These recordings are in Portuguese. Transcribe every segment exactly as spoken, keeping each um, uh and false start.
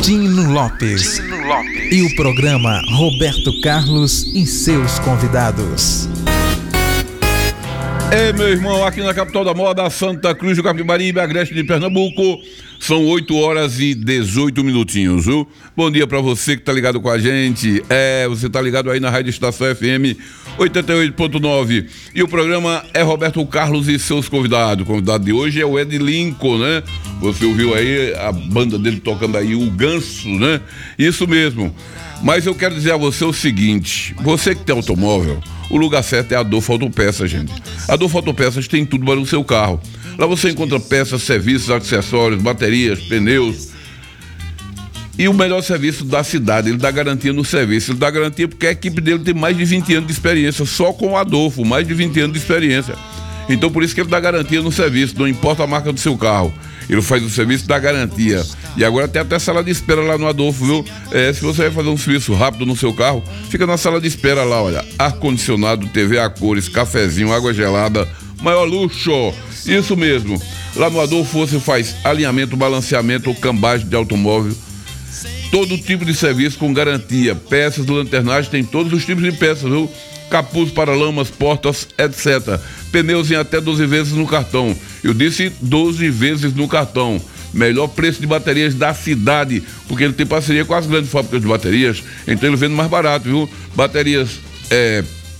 Dino Lopes. Dino Lopes. E o programa Roberto Carlos e seus convidados. Ei, meu irmão, aqui na capital da moda, Santa Cruz do Capibaribe, Agreste de Pernambuco, são oito horas e dezoito minutinhos, viu? Bom dia pra você que tá ligado com a gente. É, você tá ligado aí na Rádio Estação F M oitenta e oito ponto nove. E o programa é Roberto Carlos e seus convidados. O convidado de hoje é o Ed Lincoln, né? Você ouviu aí a banda dele tocando aí o Ganso, né? Isso mesmo. Mas eu quero dizer a você o seguinte: você que tem automóvel, o lugar certo é a Adolfo Autopeças, gente. A Adolfo Autopeças tem tudo para o seu carro. Lá você encontra peças, serviços, acessórios, baterias, pneus. E o melhor serviço da cidade, ele dá garantia no serviço. Ele dá garantia porque a equipe dele tem mais de vinte anos de experiência, só com o Adolfo, mais de vinte anos de experiência. Então por isso que ele dá garantia no serviço, não importa a marca do seu carro. Ele faz o serviço da garantia. E agora tem até sala de espera lá no Adolfo, viu? É, se você vai fazer um serviço rápido no seu carro, fica na sala de espera lá, olha. Ar-condicionado, T V a cores, cafezinho, água gelada, maior luxo. Isso mesmo. Lá no Adolfo você faz alinhamento, balanceamento, cambagem de automóvel. Todo tipo de serviço com garantia. Peças de lanternagem, tem todos os tipos de peças, viu? Capuz, paralamas, portas, etcétera. Pneus em até doze vezes no cartão. Eu disse doze vezes no cartão. Melhor preço de baterias da cidade, porque ele tem parceria com as grandes fábricas de baterias, então ele vende mais barato, viu? Baterias é,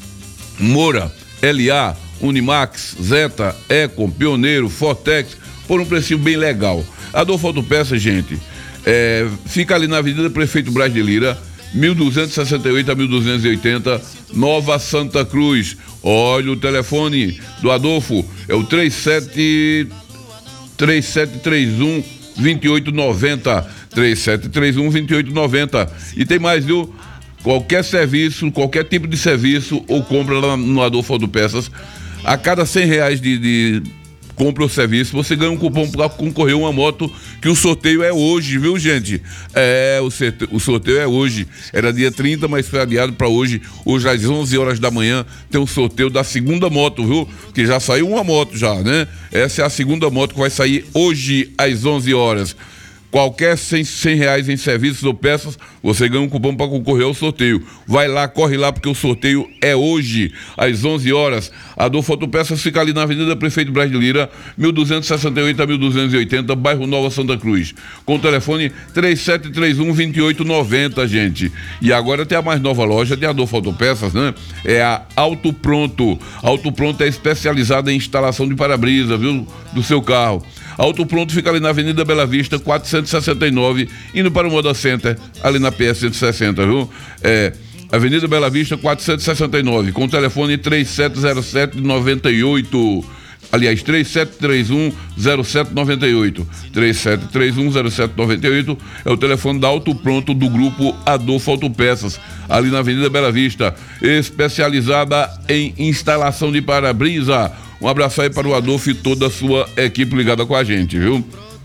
Moura, L A, Unimax, Zeta, Econ, Pioneiro, Fortex, por um precinho bem legal. Adolfo Autopeças, gente, é, fica ali na Avenida Prefeito Braz de Lira, mil duzentos e sessenta e oito a mil duzentos e oitenta, Nova Santa Cruz. Olha, o telefone do Adolfo é o trinta e sete, trinta e sete trinta e um, vinte e oito noventa, trinta e sete trinta e um, vinte e oito noventa. E tem mais, viu? Qualquer serviço, qualquer tipo de serviço ou compra lá no Adolfo Autopeças, a cada cem reais de, de compra ou serviço, você ganha um cupom para concorrer a uma moto, que o sorteio é hoje, viu, gente? É, o sorteio, o sorteio é hoje. Era dia trinta, mas foi adiado para hoje. Hoje às onze horas da manhã tem um sorteio da segunda moto, viu? Que já saiu uma moto já, né? Essa é a segunda moto que vai sair hoje às onze horas. Qualquer cem reais em serviços ou peças, você ganha um cupom para concorrer ao sorteio. Vai lá, corre lá, porque o sorteio é hoje, às onze horas. A Adolfo Autopeças fica ali na Avenida Prefeito Braz de Lira, mil duzentos e sessenta e oito a mil duzentos e oitenta, bairro Nova Santa Cruz. Com o telefone trinta e sete trinta e um, vinte e oito noventa, gente. E agora tem a mais nova loja de Adolfo Autopeças, né? É a Auto Pronto. Auto Pronto é especializada em instalação de para-brisa, viu? Do seu carro. Auto Pronto fica ali na Avenida Bela Vista, quatrocentos e sessenta e nove, indo para o Moda Center, ali na P S cento e sessenta, viu? É, Avenida Bela Vista, quatrocentos e sessenta e nove, com o telefone trinta e sete zero sete, noventa e oito. Aliás, trinta e sete trinta e um, zero sete noventa e oito. trinta e sete trinta e um, zero sete noventa e oito é o telefone da Auto Pronto do grupo Adolfo Autopeças, ali na Avenida Bela Vista, especializada em instalação de para-brisa. Um abraço aí para o Adolfo e toda a sua equipe ligada com a gente, viu?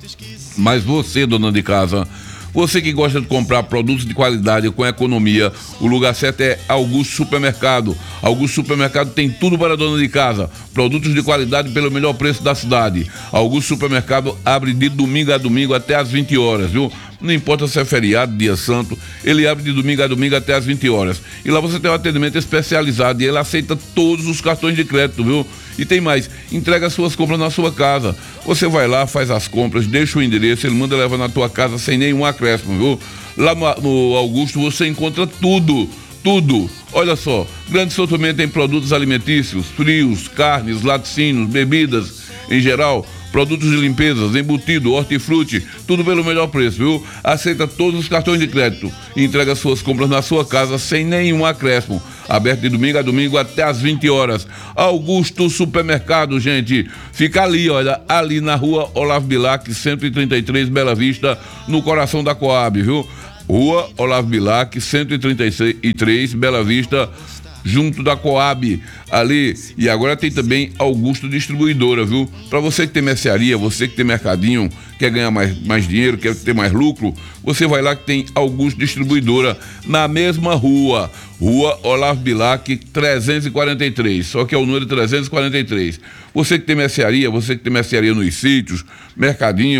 Mas você, dona de casa, você que gosta de comprar produtos de qualidade com economia, o lugar certo é Augusto Supermercado. Augusto Supermercado tem tudo para a dona de casa. Produtos de qualidade pelo melhor preço da cidade. Augusto Supermercado abre de domingo a domingo até às vinte horas, viu? Não importa se é feriado, dia santo, ele abre de domingo a domingo até às vinte horas. E lá você tem um atendimento especializado e ele aceita todos os cartões de crédito, viu? E tem mais, entrega suas compras na sua casa. Você vai lá, faz as compras, deixa o endereço, ele manda levar na tua casa sem nenhum acréscimo, viu? Lá no, no Augusto você encontra tudo, tudo. Olha só, grande sortimento em produtos alimentícios, frios, carnes, laticínios, bebidas em geral, produtos de limpezas, embutido, hortifruti, tudo pelo melhor preço, viu? Aceita todos os cartões de crédito e entrega suas compras na sua casa sem nenhum acréscimo. Aberto de domingo a domingo até às vinte horas. Augusto Supermercado, gente, fica ali, olha, ali na rua Olavo Bilac, cento e trinta e três, Bela Vista, no coração da Coab, viu? Rua Olavo Bilac, cento e trinta e três, Bela Vista, junto da Coab, ali. E agora tem também Augusto Distribuidora, viu? Para você que tem mercearia, você que tem mercadinho, quer ganhar mais, mais dinheiro, quer ter mais lucro, você vai lá que tem Augusto Distribuidora, na mesma rua, Rua Olavo Bilac, trezentos e quarenta e três, só que é o número trezentos e quarenta e três. Você que tem mercearia, você que tem mercearia nos sítios, mercadinho,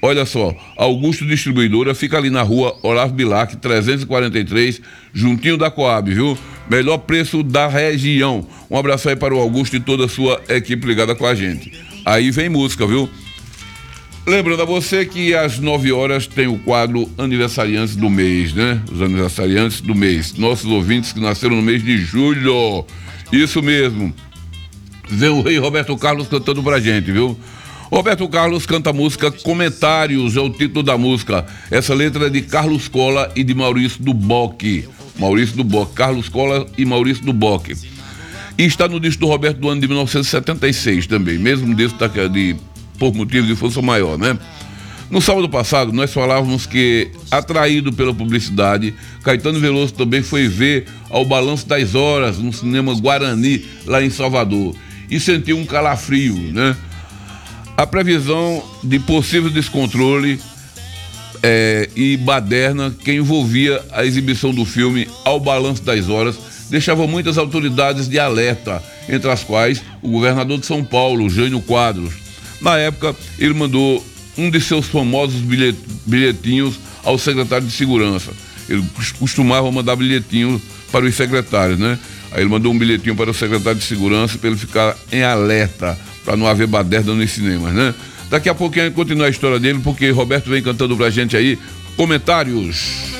Olha só, Augusto Distribuidora fica ali na rua Olavo Bilac, trezentos e quarenta e três, juntinho da Coab, viu? Melhor preço da região. Um abraço aí para o Augusto e toda a sua equipe ligada com a gente. Aí vem música, viu? Lembrando a você que às nove horas tem o quadro Aniversariantes do Mês, né? Os aniversariantes do mês. Nossos ouvintes que nasceram no mês de julho. Isso mesmo. Vem o rei Roberto Carlos cantando pra gente, viu? Roberto Carlos canta a música Comentários, é o título da música. Essa letra é de Carlos Cola e de Maurício do Bock. Maurício do Bock, Carlos Cola e Maurício do Bock. E está no disco do Roberto do ano de mil novecentos e setenta e seis também, mesmo disco de, por motivo de força maior, né? No sábado passado, nós falávamos que, atraído pela publicidade, Caetano Veloso também foi ver Ao Balanço das Horas, no cinema Guarani, lá em Salvador, e sentiu um calafrio, né? A previsão de possível descontrole é, e baderna que envolvia a exibição do filme Ao Balanço das Horas deixava muitas autoridades de alerta, entre as quais o governador de São Paulo, Jânio Quadros. Na época, ele mandou um de seus famosos bilhetinhos ao secretário de Segurança. Ele costumava mandar bilhetinhos para os secretários, né? Aí ele mandou um bilhetinho para o secretário de Segurança para ele ficar em alerta, para não haver baderna nos cinemas, né? Daqui a pouquinho a gente continua a história dele, porque Roberto vem cantando pra gente aí Comentários.